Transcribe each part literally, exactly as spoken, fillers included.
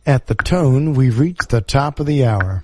At the tone, we've reached the top of the hour.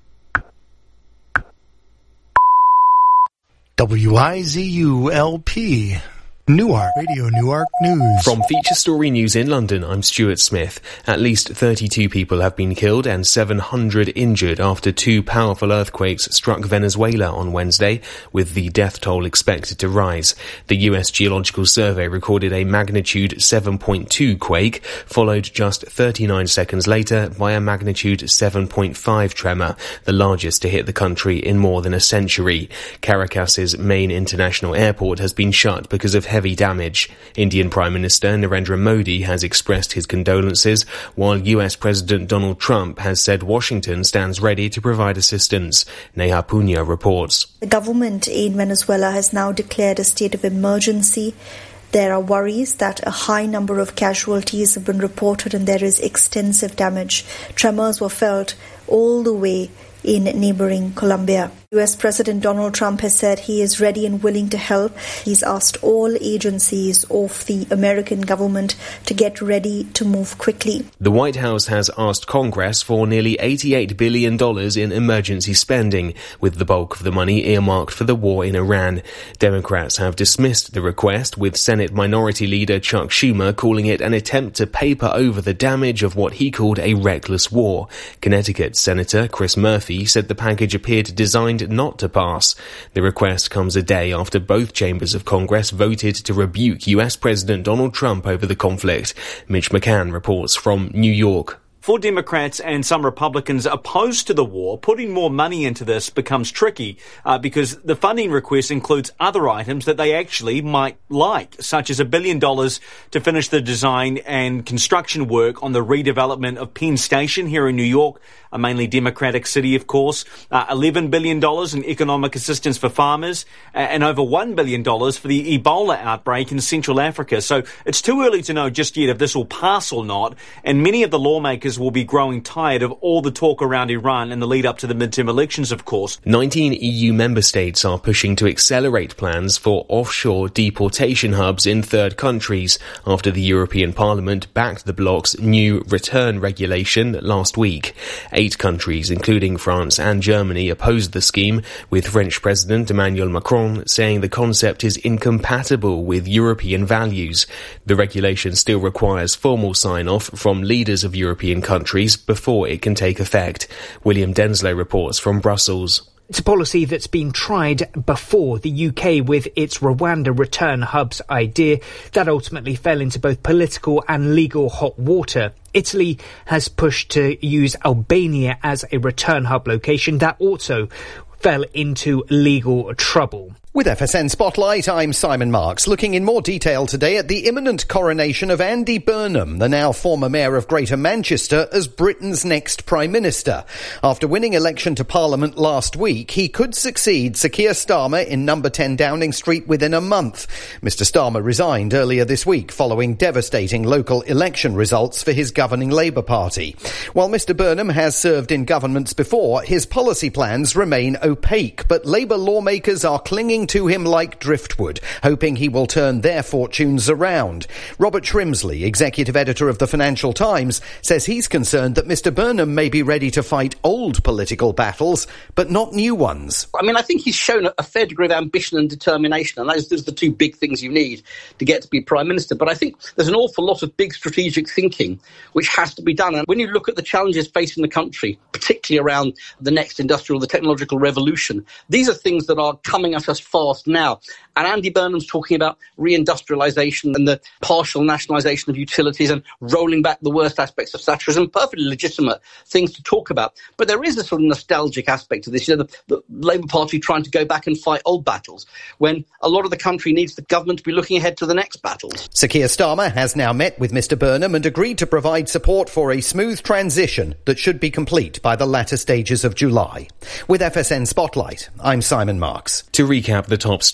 W I Z U L P, Newark, Radio Newark News. From Feature Story News in London, I'm Stuart Smith. At least thirty-two people have been killed and seven hundred injured after two powerful earthquakes struck Venezuela on Wednesday, with the death toll expected to rise. The U S Geological Survey recorded a magnitude seven point two quake, followed just thirty-nine seconds later by a magnitude seven point five tremor, the largest to hit the country in more than a century. Caracas's main international airport has been shut because of heavy damage. Indian Prime Minister Narendra Modi has expressed his condolences, while U S President Donald Trump has said Washington stands ready to provide assistance. Neha Punya reports. The government in Venezuela has now declared a state of emergency. There are worries that a high number of casualties have been reported and there is extensive damage. Tremors were felt all the way in neighboring Colombia. U S President Donald Trump has said he is ready and willing to help. He's asked all agencies of the American government to get ready to move quickly. The White House has asked Congress for nearly eighty-eight billion dollars in emergency spending, with the bulk of the money earmarked for the war in Iran. Democrats have dismissed the request, with Senate Minority Leader Chuck Schumer calling it an attempt to paper over the damage of what he called a reckless war. Connecticut Senator Chris Murphy said the package appeared designed not to pass. The request comes a day after both chambers of Congress voted to rebuke U S President Donald Trump over the conflict. Mitch McCann reports from New York. For Democrats and some Republicans opposed to the war, putting more money into this becomes tricky uh, because the funding request includes other items that they actually might like, such as a billion dollars to finish the design and construction work on the redevelopment of Penn Station here in New York, a mainly Democratic city, of course, uh, eleven billion dollars in economic assistance for farmers, uh, and over one billion dollars for the Ebola outbreak in Central Africa. So it's too early to know just yet if this will pass or not, and many of the lawmakers will be growing tired of all the talk around Iran in the lead up to the midterm elections, of course. nineteen E U member states are pushing to accelerate plans for offshore deportation hubs in third countries after the European Parliament backed the bloc's new return regulation last week. Eight countries, including France and Germany, opposed the scheme, with French President Emmanuel Macron saying the concept is incompatible with European values. The regulation still requires formal sign-off from leaders of European countries before it can take effect. William Denslow reports from Brussels. It's a policy that's been tried before. The U K with its Rwanda return hubs idea that ultimately fell into both political and legal hot water. Italy has pushed to use Albania as a return hub location that also fell into legal trouble. With F S N Spotlight, I'm Simon Marks, looking in more detail today at the imminent coronation of Andy Burnham, the now former Mayor of Greater Manchester, as Britain's next Prime Minister. After winning election to Parliament last week, he could succeed Sir Keir Starmer in number ten Downing Street within a month. Mister Starmer resigned earlier this week following devastating local election results for his governing Labour Party. While Mister Burnham has served in governments before, his policy plans remain opaque, but Labour lawmakers are clinging to him like driftwood, hoping he will turn their fortunes around. Robert Shrimsley, executive editor of the Financial Times, says he's concerned that Mister Burnham may be ready to fight old political battles, but not new ones. I mean, I think he's shown a fair degree of ambition and determination, and those, those are the two big things you need to get to be Prime Minister. But I think there's an awful lot of big strategic thinking which has to be done. And when you look at the challenges facing the country, particularly around the next industrial, the technological revolution, these are things that are coming at us fast now. And Andy Burnham's talking about reindustrialisation and the partial nationalisation of utilities and rolling back the worst aspects of Thatcherism. Perfectly legitimate things to talk about. But there is a sort of nostalgic aspect to this. You know, the, the Labour Party trying to go back and fight old battles when a lot of the country needs the government to be looking ahead to the next battles. Sir Keir Starmer has now met with Mister Burnham and agreed to provide support for a smooth transition that should be complete by the latter stages of July. With F S N Spotlight, I'm Simon Marks. To recap the top stories,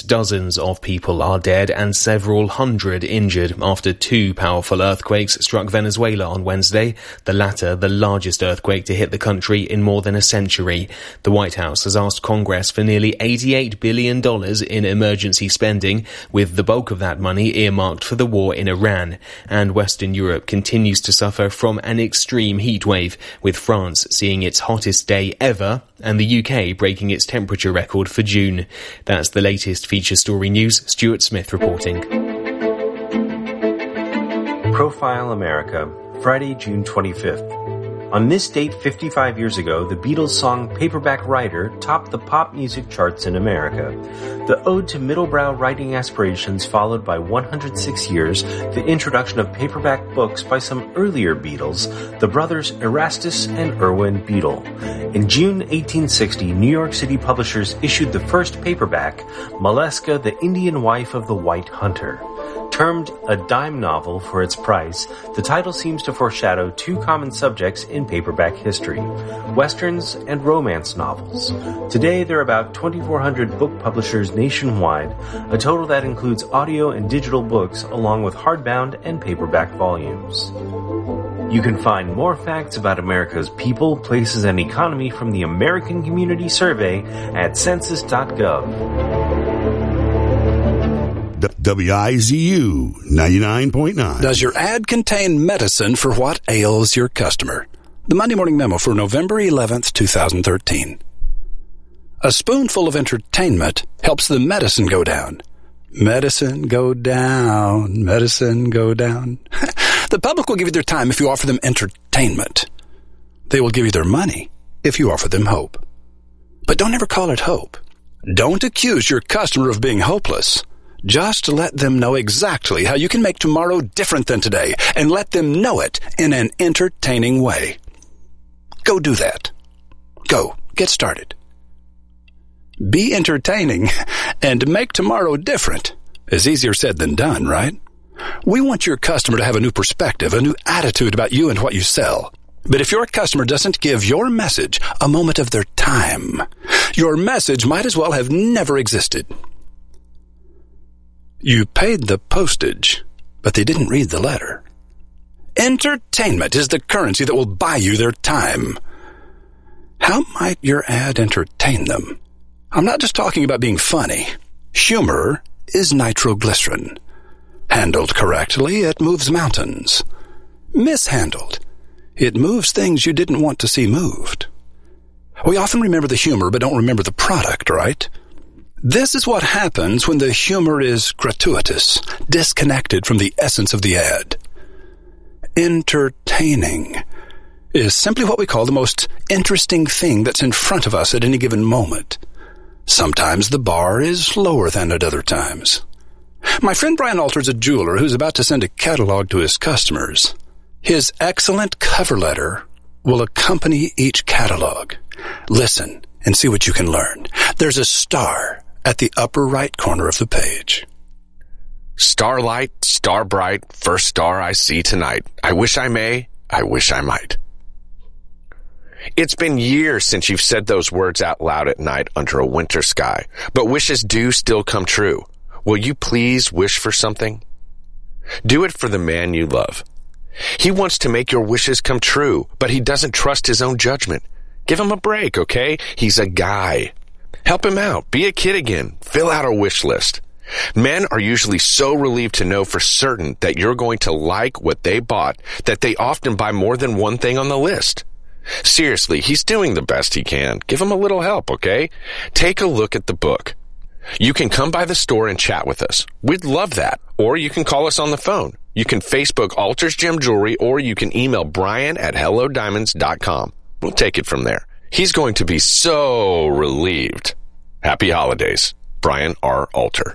least dozens of people are dead and several hundred injured after two powerful earthquakes struck Venezuela on Wednesday, the latter the largest earthquake to hit the country in more than a century. The White House has asked Congress for nearly eighty-eight billion dollars in emergency spending, with the bulk of that money earmarked for the war in Iran. And Western Europe continues to suffer from an extreme heat wave, with France seeing its hottest day ever and the U K breaking its temperature record for June. That's the latest feature story news. Stuart Smith reporting. Profile America, Friday, June twenty-fifth. On this date fifty-five years ago, the Beatles' song Paperback Writer topped the pop music charts in America. The ode to middlebrow writing aspirations followed by one hundred six years, the introduction of paperback books by some earlier Beatles, the brothers Erastus and Irwin Beadle. In June eighteen sixty, New York City publishers issued the first paperback, Maleska, the Indian Wife of the White Hunter. Termed a dime novel for its price, the title seems to foreshadow two common subjects in paperback history, westerns and romance novels. Today there are about twenty-four hundred book publishers nationwide, a total that includes audio and digital books along with hardbound and paperback volumes. You can find more facts about America's people, places, and economy from the American Community Survey at census dot gov. W I Z U ninety-nine point nine. Does your ad contain medicine for what ails your customer? The Monday Morning Memo for November eleventh, twenty thirteen. A spoonful of entertainment helps the medicine go down. Medicine go down, medicine go down. The public will give you their time if you offer them entertainment. They will give you their money if you offer them hope. But don't ever call it hope. Don't accuse your customer of being hopeless. Just let them know exactly how you can make tomorrow different than today, and let them know it in an entertaining way. Go do that. Go. Get started. Be entertaining and make tomorrow different. Is easier said than done, right? We want your customer to have a new perspective, a new attitude about you and what you sell. But if your customer doesn't give your message a moment of their time, your message might as well have never existed. You paid the postage, but they didn't read the letter. Entertainment is the currency that will buy you their time. How might your ad entertain them? I'm not just talking about being funny. Humor is nitroglycerin. Handled correctly, it moves mountains. Mishandled, it moves things you didn't want to see moved. We often remember the humor, but don't remember the product, right? This is what happens when the humor is gratuitous, disconnected from the essence of the ad. Entertaining is simply what we call the most interesting thing that's in front of us at any given moment. Sometimes the bar is lower than at other times. My friend Brian Alter's a jeweler who's about to send a catalog to his customers. His excellent cover letter will accompany each catalog. Listen and see what you can learn. There's a star at the upper right corner of the page. Starlight, star bright, first star I see tonight. I wish I may, I wish I might. It's been years since you've said those words out loud at night under a winter sky, but wishes do still come true. Will you please wish for something? Do it for the man you love. He wants to make your wishes come true, but he doesn't trust his own judgment. Give him a break, okay? He's a guy. Help him out. Be a kid again. Fill out a wish list. Men are usually so relieved to know for certain that you're going to like what they bought that they often buy more than one thing on the list. Seriously, he's doing the best he can. Give him a little help, okay? Take a look at the book. You can come by the store and chat with us. We'd love that. Or you can call us on the phone. You can Facebook Alters Gem Jewelry, or you can email Brian at hello diamonds dot com. We'll take it from there. He's going to be so relieved. Happy holidays. Brian R. Alter.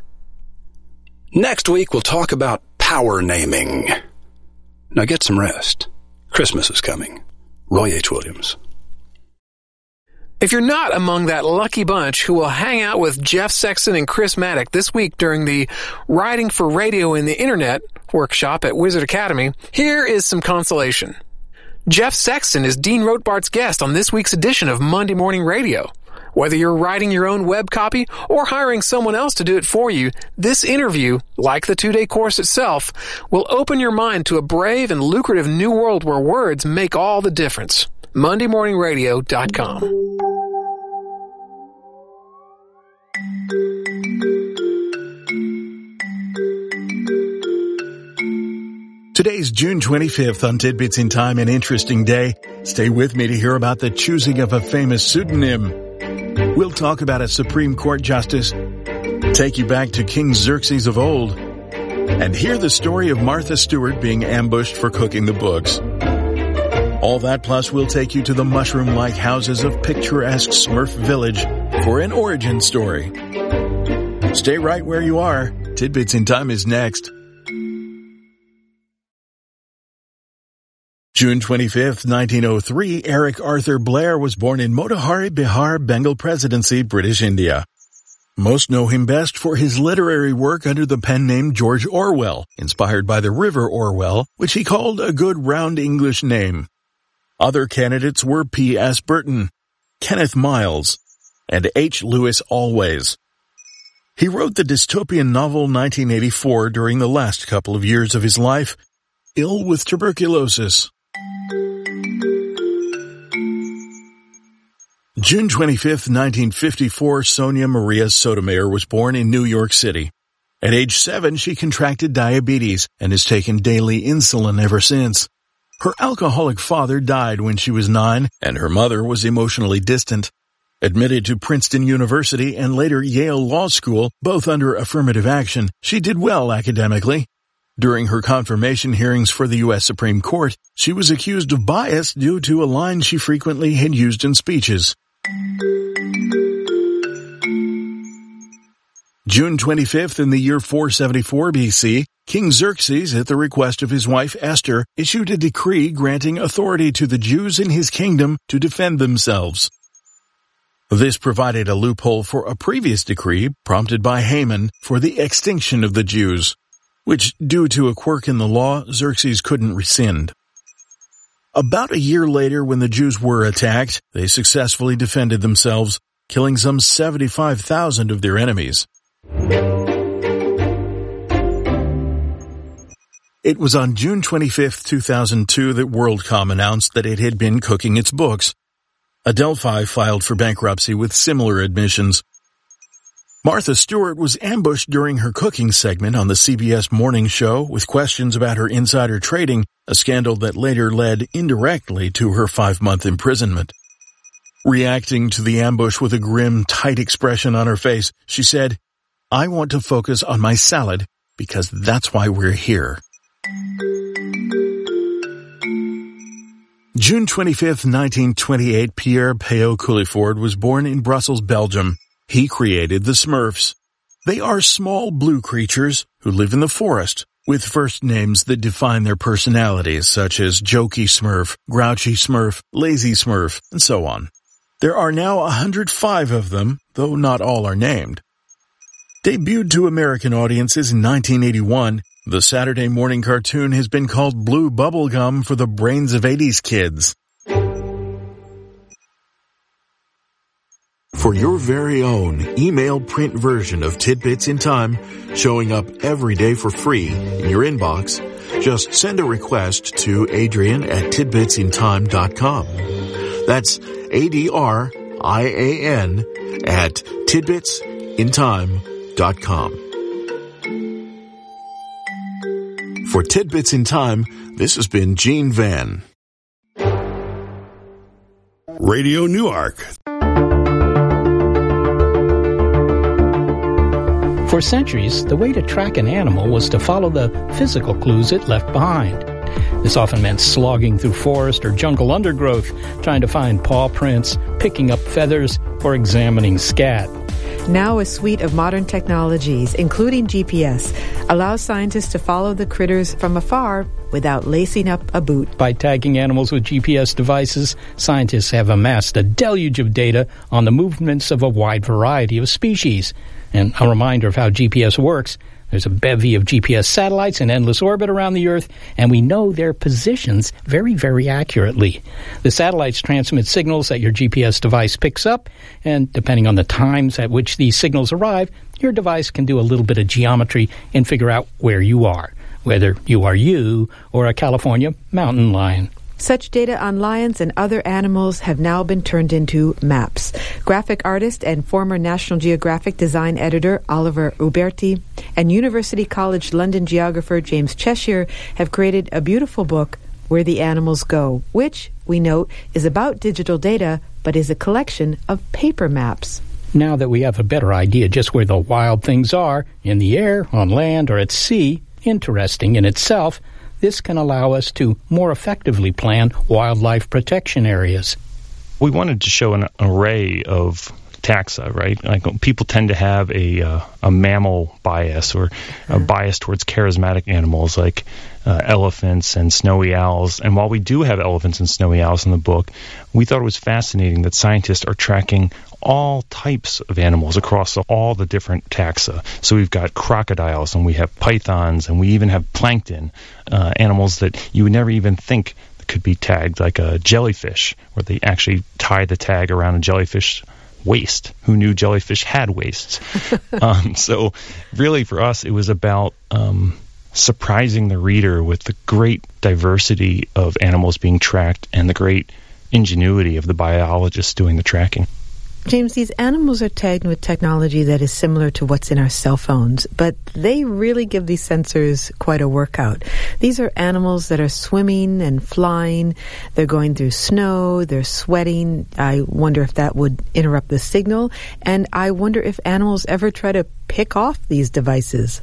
Next week, we'll talk about power naming. Now get some rest. Christmas is coming. Roy H. Williams. If you're not among that lucky bunch who will hang out with Jeff Sexton and Chris Maddock this week during the Writing for Radio in the Internet workshop at Wizard Academy, here is some consolation. Jeff Sexton is Dean Rothbart's guest on this week's edition of Monday Morning Radio. Whether you're writing your own web copy or hiring someone else to do it for you, this interview, like the two-day course itself, will open your mind to a brave and lucrative new world where words make all the difference. Monday Morning Radio dot com. Today's June twenty-fifth on Tidbits in Time, an interesting day. Stay with me to hear about the choosing of a famous pseudonym. We'll talk about a Supreme Court justice, take you back to King Xerxes of old, and hear the story of Martha Stewart being ambushed for cooking the books. All that plus we'll take you to the mushroom-like houses of picturesque Smurf Village for an origin story. Stay right where you are. Tidbits in Time is next. June twenty-fifth, nineteen oh three, Eric Arthur Blair was born in Motihari, Bihar, Bengal Presidency, British India. Most know him best for his literary work under the pen name George Orwell, inspired by the River Orwell, which he called a good round English name. Other candidates were P S Burton, Kenneth Miles, and H. Lewis Always. He wrote the dystopian novel nineteen eighty-four during the last couple of years of his life, ill with tuberculosis. June twenty-fifth, nineteen fifty-four, Sonia Maria Sotomayor was born in New York City. At age seven, she contracted diabetes and has taken daily insulin ever since. Her alcoholic father died when she was nine, and her mother was emotionally distant. Admitted to Princeton University and later Yale Law School, both under affirmative action, she did well academically. During her confirmation hearings for the U S Supreme Court, she was accused of bias due to a line she frequently had used in speeches. June twenty-fifth, in the year four seventy-four B C, King Xerxes, at the request of his wife Esther, issued a decree granting authority to the Jews in his kingdom to defend themselves. This provided a loophole for a previous decree, prompted by Haman, for the extinction of the Jews, which, due to a quirk in the law, Xerxes couldn't rescind. About a year later, when the Jews were attacked, they successfully defended themselves, killing some seventy-five thousand of their enemies. It was on June twenty-fifth, two thousand two that WorldCom announced that it had been cooking its books. Adelphi filed for bankruptcy with similar admissions. Martha Stewart was ambushed during her cooking segment on the C B S Morning Show with questions about her insider trading, a scandal that later led indirectly to her five-month imprisonment. Reacting to the ambush with a grim, tight expression on her face, she said, "I want to focus on my salad because that's why we're here." June twenty-fifth, nineteen twenty-eight, Pierre Payot Culliford was born in Brussels, Belgium. He created the Smurfs. They are small blue creatures who live in the forest, with first names that define their personalities, such as Jokey Smurf, Grouchy Smurf, Lazy Smurf, and so on. There are now one hundred five of them, though not all are named. Debuted to American audiences in nineteen eighty-one, the Saturday morning cartoon has been called Blue Bubblegum for the brains of eighties kids. For your very own email print version of Tidbits in Time, showing up every day for free in your inbox, just send a request to Adrian at tidbits in time dot com. That's A D R I A N at tidbits in time dot com. For Tidbits in Time, this has been Gene Van. Radio Newark. For centuries, the way to track an animal was to follow the physical clues it left behind. This often meant slogging through forest or jungle undergrowth, trying to find paw prints, picking up feathers, or examining scat. Now a suite of modern technologies, including G P S, allows scientists to follow the critters from afar without lacing up a boot. By tagging animals with G P S devices, scientists have amassed a deluge of data on the movements of a wide variety of species. And a reminder of how G P S works, There's a bevy of G P S satellites in endless orbit around the Earth, and we know their positions very, very accurately. The satellites transmit signals that your G P S device picks up, and depending on the times at which these signals arrive, your device can do a little bit of geometry and figure out where you are, whether you are you or a California mountain lion. Such data on lions and other animals have now been turned into maps. Graphic artist and former National Geographic design editor Oliver Uberti and University College London geographer James Cheshire have created a beautiful book, Where the Animals Go, which, we note, is about digital data, but is a collection of paper maps. Now that we have a better idea just where the wild things are, in the air, on land, or at sea, interesting in itself, this can allow us to more effectively plan wildlife protection areas. We wanted to show an array of taxa, right? Like people tend to have a uh, a mammal bias or a bias towards charismatic animals like uh, elephants and snowy owls. And while we do have elephants and snowy owls in the book, we thought it was fascinating that scientists are tracking all types of animals across all the different taxa. So we've got crocodiles, and we have pythons, and we even have plankton, uh, animals that you would never even think could be tagged, like a jellyfish, where they actually tie the tag around a jellyfish waist. Who knew jellyfish had waists? um, so really for us, it was about um, surprising the reader with the great diversity of animals being tracked and the great ingenuity of the biologists doing the tracking. James, these animals are tagged with technology that is similar to what's in our cell phones, but they really give these sensors quite a workout. These are animals that are swimming and flying. They're going through snow. They're sweating. I wonder if that would interrupt the signal. And I wonder if animals ever try to pick off these devices.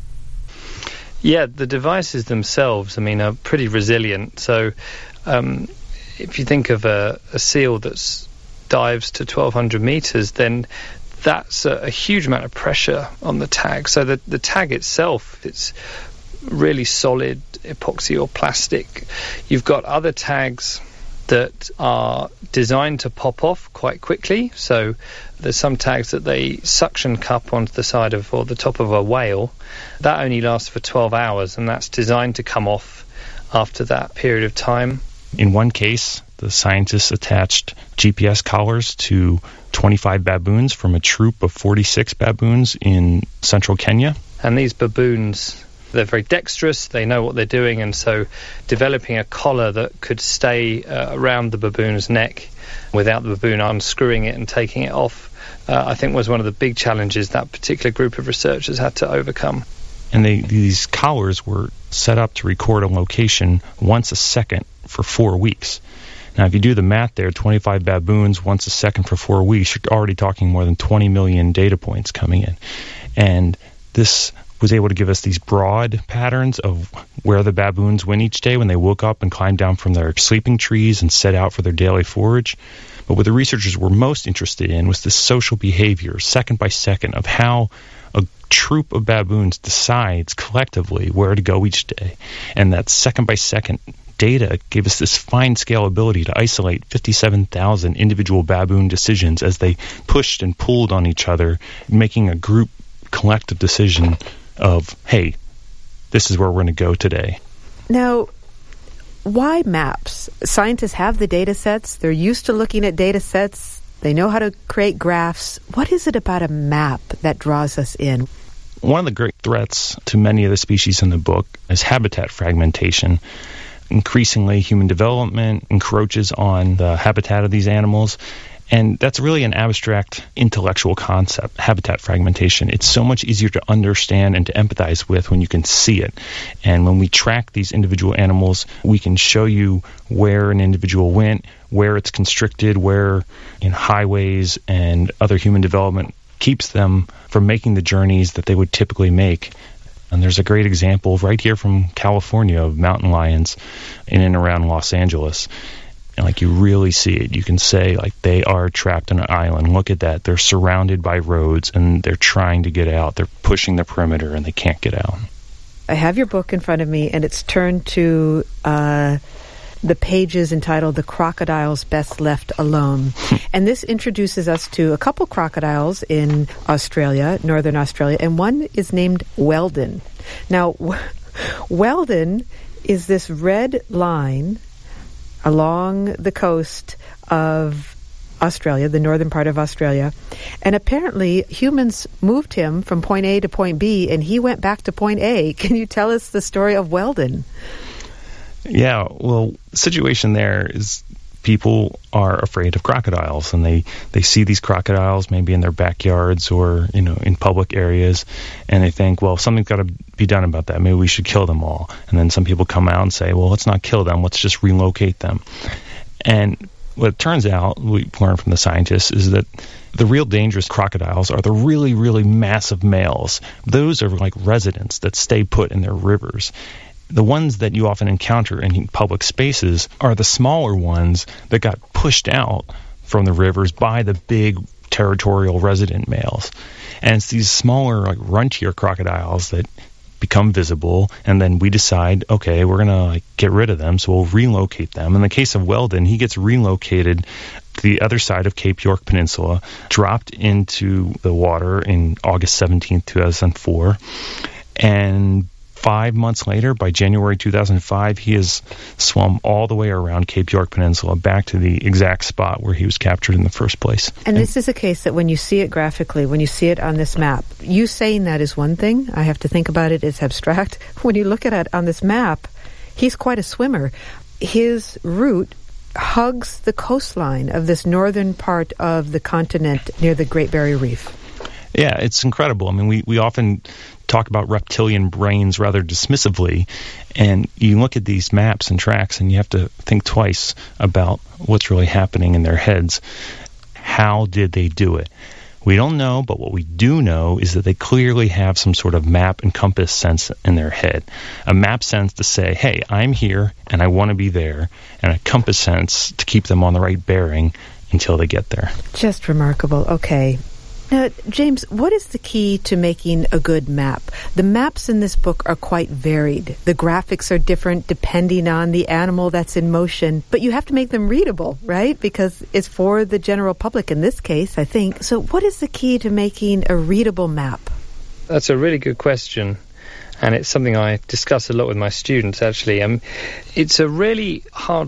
Yeah, the devices themselves, I mean, are pretty resilient. So um, if you think of a, a seal that's dives to twelve hundred meters, then that's a, a huge amount of pressure on the tag. So the, the tag itself, it's really solid epoxy or plastic. You've got other tags that are designed to pop off quite quickly. So there's some tags that they suction cup onto the side of or the top of a whale. That only lasts for twelve hours, and that's designed to come off after that period of time. In one case, the scientists attached G P S collars to twenty-five baboons from a troop of forty-six baboons in central Kenya. And these baboons, they're very dexterous, they know what they're doing, and so developing a collar that could stay uh, around the baboon's neck without the baboon unscrewing it and taking it off, uh, I think was one of the big challenges that particular group of researchers had to overcome. And they, these collars were set up to record a location once a second for four weeks. Now, if you do the math there, twenty-five baboons once a second for four weeks, you're already talking more than twenty million data points coming in. And this was able to give us these broad patterns of where the baboons went each day when they woke up and climbed down from their sleeping trees and set out for their daily forage. But what the researchers were most interested in was the social behavior, second by second, of how a troop of baboons decides collectively where to go each day. And that second by second data gave us this fine scale ability to isolate fifty-seven thousand individual baboon decisions as they pushed and pulled on each other, making a group collective decision of, hey, this is where we're going to go today. Now, why maps? Scientists have the data sets. They're used to looking at data sets. They know how to create graphs. What is it about a map that draws us in? One of the great threats to many of the species in the book is habitat fragmentation. Increasingly, human development encroaches on the habitat of these animals, and that's really an abstract intellectual concept, habitat fragmentation. It's so much easier to understand and to empathize with when you can see it. And when we track these individual animals, we can show you where an individual went, where it's constricted, where in highways and other human development keeps them from making the journeys that they would typically make. And there's a great example right here from California of mountain lions in and around Los Angeles. And like you really see it. You can say like they are trapped on an island. Look at that. They're surrounded by roads and they're trying to get out. They're pushing the perimeter and they can't get out. I have your book in front of me, and it's turned to uh, the pages entitled The Crocodiles Best Left Alone. And this introduces us to a couple crocodiles in Australia, northern Australia, and one is named Weldon. Now, Weldon is this red line along the coast of Australia, the northern part of Australia, and apparently humans moved him from point A to point B, and he went back to point A. Can you tell us the story of Weldon? Yeah, well, the situation there is people are afraid of crocodiles, and they, they see these crocodiles maybe in their backyards or, you know, in public areas, and they think, well, something's got to be done about that. Maybe we should kill them all. And then some people come out and say, well, let's not kill them. Let's just relocate them. And what it turns out, we learned from the scientists, is that the real dangerous crocodiles are the really, really massive males. Those are like residents that stay put in their rivers. The ones that you often encounter in public spaces are the smaller ones that got pushed out from the rivers by the big territorial resident males. And it's these smaller, like runtier crocodiles that become visible, and then we decide, okay, we're going to like, get rid of them, so we'll relocate them. In the case of Weldon, he gets relocated to the other side of Cape York Peninsula, dropped into the water in August seventeenth, two thousand four, and Five months later, by January two thousand five, he has swum all the way around Cape York Peninsula back to the exact spot where he was captured in the first place. And, and this is a case that when you see it graphically, when you see it on this map, you saying that is one thing. I have to think about it as abstract. When you look at it on this map, he's quite a swimmer. His route hugs the coastline of this northern part of the continent near the Great Barrier Reef. Yeah, it's incredible. I mean, we, we often talk about reptilian brains rather dismissively, and you look at these maps and tracks and you have to think twice about what's really happening in their heads. How did they do it? We don't know, but what we do know is that they clearly have some sort of map and compass sense in their head. A map sense to say, hey, I'm here and I want to be there, and a compass sense to keep them on the right bearing until they get there. Just remarkable. Okay. Now, James, what is the key to making a good map? The maps in this book are quite varied. The graphics are different depending on the animal that's in motion, but you have to make them readable, right? Because it's for the general public in this case, I think. So what is the key to making a readable map? That's a really good question, and it's something I discuss a lot with my students, actually. Um, it's a really hard